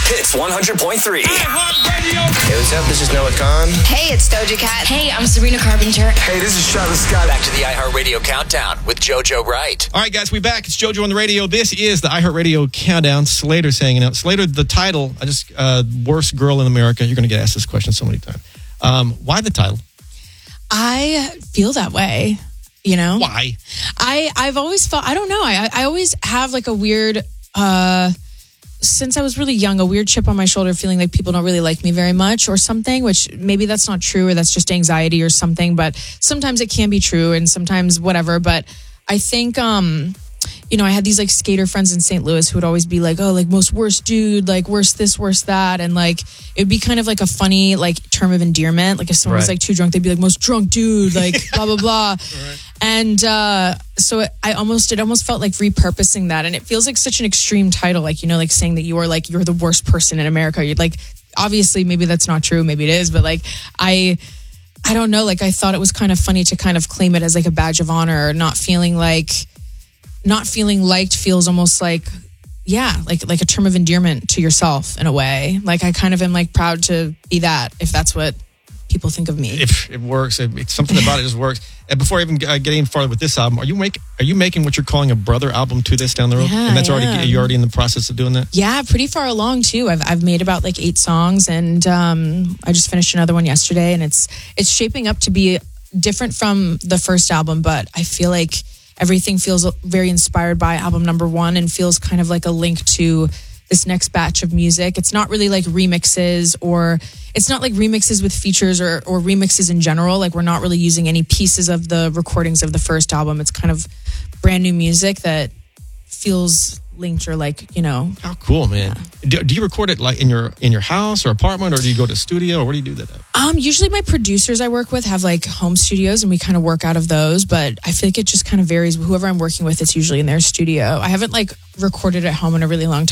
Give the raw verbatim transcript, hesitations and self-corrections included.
Hits one hundred point three. Hey, what's up? This is Noah Khan. Hey, it's Doja Cat. Hey, I'm Sabrina Carpenter. Hey, this is Travis Scott. Back to the iHeartRadio Countdown with JoJo Wright. All right, guys, we back. It's JoJo on the radio. This is the iHeartRadio Countdown. Slater's hanging out. Slater, the title, I just uh, worst girl in America. You're going to get asked this question so many times. Um, why the title? I feel that way, you know? Why? I, I've always felt, I don't know. I, I always have like a weird, uh, since I was really young, a weird chip on my shoulder feeling like people don't really like me very much or something, which maybe that's not true or that's just anxiety or something, but sometimes it can be true and sometimes whatever. But I think, um, you know, I had these like skater friends in Saint Louis who would always be like, oh, like most worst dude, like worst this, worst that. And like, it would be kind of like a funny like term of endearment. Like if someone Right. was like too drunk, they'd be like most drunk dude, like blah, blah, blah. Right. And uh, so it, I almost, it almost felt like repurposing that. And it feels like such an extreme title. Like, you know, like saying that you are like, you're the worst person in America. You're like, obviously maybe that's not true. Maybe it is. But like, I, I don't know. Like I thought it was kind of funny to kind of claim it as like a badge of honor, not feeling like, not feeling liked feels almost like, yeah, like like a term of endearment to yourself in a way. Like I kind of am like proud to be that if that's what people think of me. If it works, if it's something about it just works. And before I even uh, get any farther with this album, are you make are you making what you're calling a brother album to this down the road? Yeah, and that's I already am. you're already in the process of doing that? Yeah, pretty far along too. I've I've made about like eight songs, and um, I just finished another one yesterday, and it's it's shaping up to be different from the first album, but I feel like everything feels very inspired by album number one and feels kind of like a link to this next batch of music. It's not really like remixes or it's not like remixes with features or, or remixes in general. Like we're not really using any pieces of the recordings of the first album. It's kind of brand new music that feels linked or like, you know. How cool, man. Yeah. Do, do you record it like in your in your house or apartment, or do you go to a studio, or where do you do that at? Um, usually my producers I work with have like home studios and we kind of work out of those, but I feel like it just kind of varies. Whoever I'm working with, it's usually in their studio. I haven't like recorded at home in a really long time.